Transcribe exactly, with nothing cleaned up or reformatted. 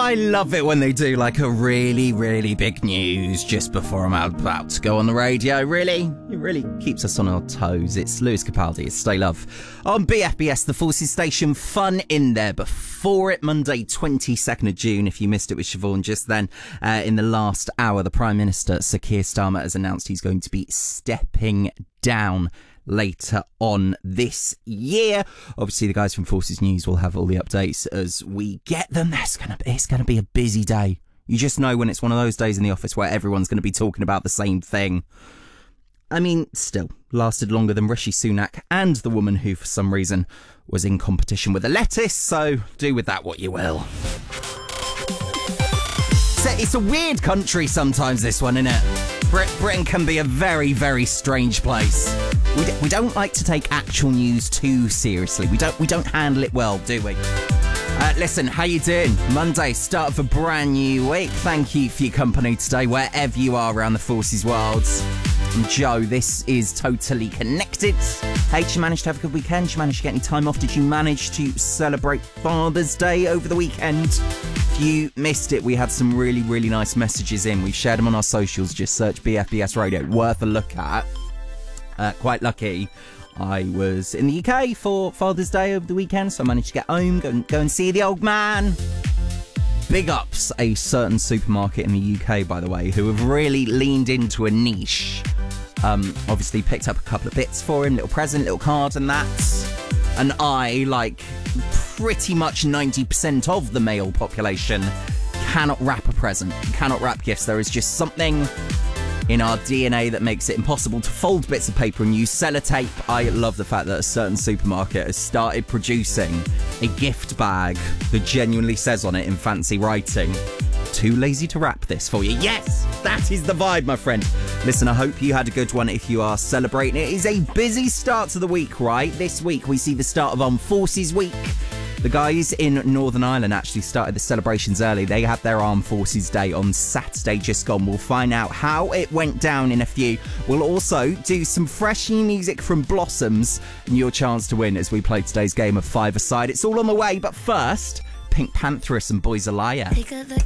I love it when they do like a really, really big news just before I'm about to go on the radio. Really? It really keeps us on our toes. It's Lewis Capaldi. It's Stay Love. On B F B S, the Forces Station, fun in there before it. Monday, twenty-second of June. If you missed it with Siobhan just then, uh, in the last hour, the Prime Minister, Sir Keir Starmer, has announced he's going to be stepping down later on this year. Obviously, the guys from Forces News will have all the updates as we get them. That's gonna be, it's going to be a busy day. You just know when it's one of those days in the office where everyone's going to be talking about the same thing. I mean, still, lasted longer than Rishi Sunak and the woman who, for some reason, was in competition with a lettuce, so do with that what you will. So it's a weird country sometimes, this one, isn't it? Brit- Britain can be a very, very strange place. We, d- we don't like to take actual news too seriously. We don't we don't handle it well, do we? Uh, listen, how you doing? Monday, start of a brand new week. Thank you for your company today, wherever you are around the Forces world. I'm Joe. This is Totally Connected. Hey, did you manage to have a good weekend? Did you manage to get any time off? Did you manage to celebrate Father's Day over the weekend? If you missed it, we had some really, really nice messages in. We've shared them on our socials. Just search B F B S Radio. Worth a look at. Uh, quite lucky. I was in the U K for Father's Day over the weekend, so I managed to get home, go and, go and see the old man. Big ups a certain supermarket in the U K, by the way, who have really leaned into a niche. Um, obviously picked up a couple of bits for him, little present, little card and that. And I, like pretty much ninety percent of the male population, cannot wrap a present, cannot wrap gifts. There is just something in our D N A that makes it impossible to fold bits of paper and use sellotape. I love the fact that a certain supermarket has started producing a gift bag that genuinely says on it in fancy writing, "Too lazy to wrap this for you." Yes, that is the vibe, my friend. Listen, I hope you had a good one if you are celebrating. It is a busy start to the week, right? This week we see the start of Armed Forces Week. The guys in Northern Ireland actually started the celebrations early. They had their Armed Forces Day on Saturday just gone. We'll find out how it went down in a few. We'll also do some fresh new music from Blossoms and your chance to win as we play today's game of Five-A-Side. It's all on the way, but first, Pink Pantheress and Boys a Liar. Take a look